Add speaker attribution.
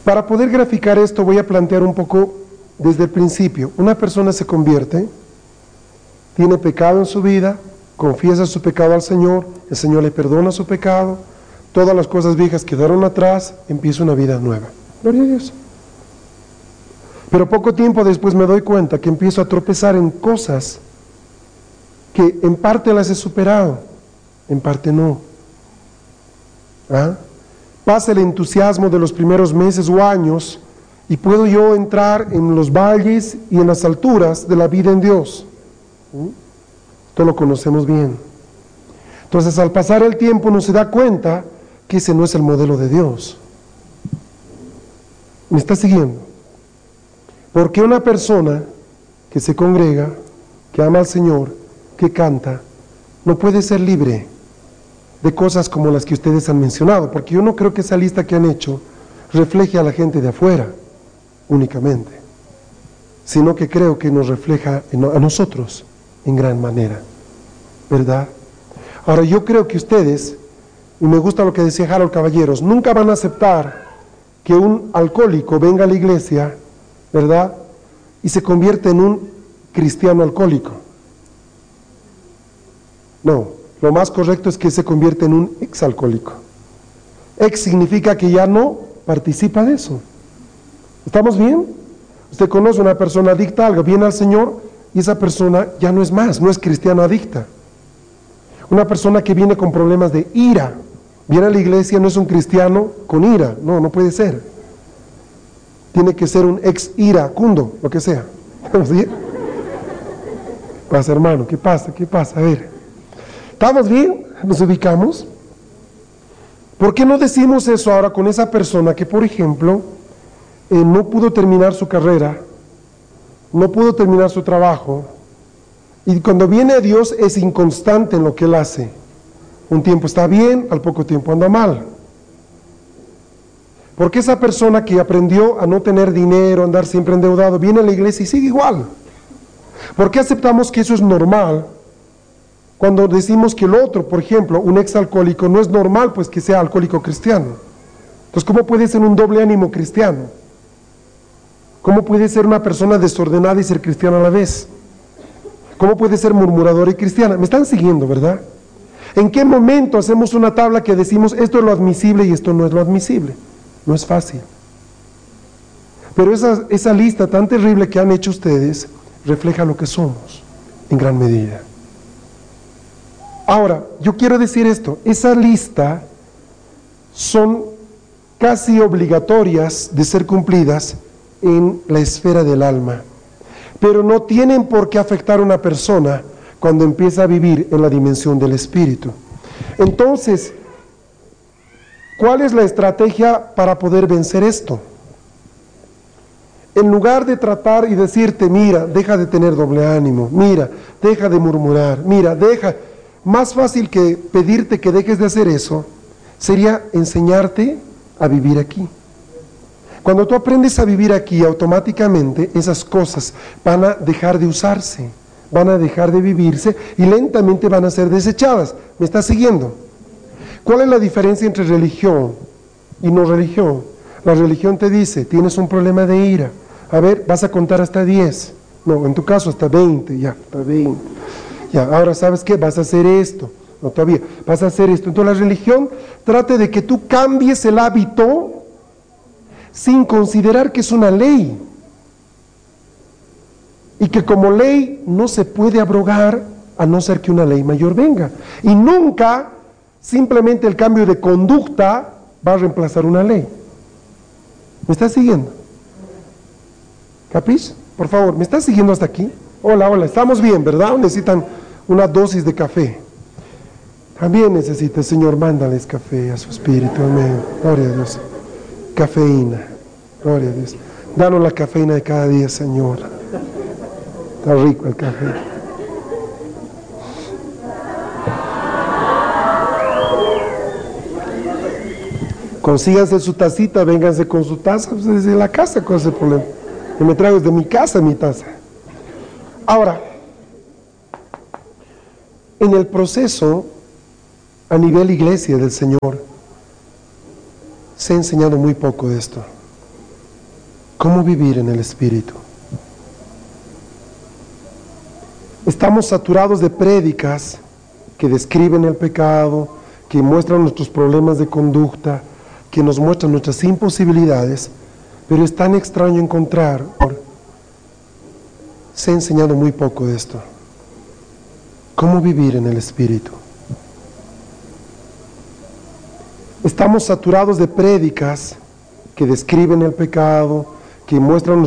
Speaker 1: Para poder graficar esto voy a plantear un poco desde el principio. Una persona se convierte, tiene pecado en su vida, confiesa su pecado al Señor, el Señor le perdona su pecado, todas las cosas viejas quedaron atrás, empieza una vida nueva. Gloria a Dios. Pero poco tiempo después me doy cuenta que empiezo a tropezar en cosas que en parte las he superado, en parte no. Pasa el entusiasmo de los primeros meses o años y puedo yo entrar en los valles y en las alturas de la vida en Dios. Esto lo conocemos bien. Entonces, al pasar el tiempo uno se da cuenta que ese no es el modelo de Dios. ¿Me está siguiendo? Porque una persona que se congrega, que ama al Señor, que canta, no puede ser libre de cosas como las que ustedes han mencionado, porque yo no creo que esa lista que han hecho refleje a la gente de afuera únicamente, sino que creo que nos refleja a nosotros en gran manera, ¿verdad? Ahora, yo creo que ustedes, y me gusta lo que decía Harold Caballeros, nunca van a aceptar que un alcohólico venga a la iglesia, ¿verdad?, y se convierte en un cristiano alcohólico. No, lo más correcto es que se convierte en un exalcohólico. Ex significa que ya no participa de eso. ¿Estamos bien? Usted conoce a una persona adicta a algo, viene al Señor y esa persona ya no es más, no es cristiana adicta. Una persona que viene con problemas de ira, viene a la iglesia, no es un cristiano con ira, no puede ser. Tiene que ser un ex iracundo, lo que sea. ¿Estamos bien? ¿Qué pasa, hermano? ¿Qué pasa? A ver. ¿Estamos bien? ¿Nos ubicamos? ¿Por qué no decimos eso ahora con esa persona que, por ejemplo, no pudo terminar su carrera, no pudo terminar su trabajo, y cuando viene a Dios es inconstante en lo que él hace? Un tiempo está bien, al poco tiempo anda mal. Porque esa persona que aprendió a no tener dinero, a andar siempre endeudado, viene a la iglesia y sigue igual. ¿Por qué aceptamos que eso es normal? Cuando decimos que el otro, por ejemplo, un exalcohólico, no es normal pues que sea alcohólico cristiano. Entonces, ¿cómo puede ser un doble ánimo cristiano? ¿Cómo puede ser una persona desordenada y ser cristiana a la vez? ¿Cómo puede ser murmuradora y cristiana? Me están siguiendo, ¿verdad? ¿En qué momento hacemos una tabla que decimos esto es lo admisible y esto no es lo admisible? No es fácil. Pero esa lista tan terrible que han hecho ustedes refleja lo que somos en gran medida. Ahora, yo quiero decir esto, esa lista son casi obligatorias de ser cumplidas en la esfera del alma, pero no tienen por qué afectar a una persona cuando empieza a vivir en la dimensión del espíritu. Entonces, ¿cuál es la estrategia para poder vencer esto? En lugar de tratar y decirte, mira, deja de tener doble ánimo, mira, deja de murmurar, mira, más fácil que pedirte que dejes de hacer eso, sería enseñarte a vivir aquí. Cuando tú aprendes a vivir aquí, automáticamente esas cosas van a dejar de usarse, van a dejar de vivirse y lentamente van a ser desechadas. ¿Me estás siguiendo? ¿Cuál es la diferencia entre religión y no religión? La religión te dice, tienes un problema de ira, a ver, vas a contar hasta 10, no, en tu caso hasta 20, ya, hasta 20. Ya, ahora sabes qué, vas a hacer esto, no todavía, vas a hacer esto. Entonces la religión trata de que tú cambies el hábito sin considerar que es una ley. Y que como ley no se puede abrogar a no ser que una ley mayor venga. Y nunca simplemente el cambio de conducta va a reemplazar una ley. ¿Me estás siguiendo? ¿Capis? Por favor, ¿me estás siguiendo hasta aquí? Hola, estamos bien, ¿verdad? Necesitan una dosis de café. También necesita, Señor, mándales café a su espíritu, amén. Gloria a Dios. Cafeína, gloria a Dios. Danos la cafeína de cada día, Señor. Está rico el café. Consíganse su tacita, vénganse con su taza, pues desde la casa, ¿cuál es el problema? Yo me traigo desde mi casa mi taza. Ahora, en el proceso, a nivel iglesia del Señor, se ha enseñado muy poco de esto. ¿Cómo vivir en el Espíritu? Estamos saturados de prédicas que describen el pecado, que muestran nuestros problemas de conducta, que nos muestran nuestras imposibilidades, pero es tan extraño encontrar. Se ha enseñado muy poco de esto. ¿Cómo vivir en el Espíritu? Estamos saturados de prédicas que describen el pecado, que muestran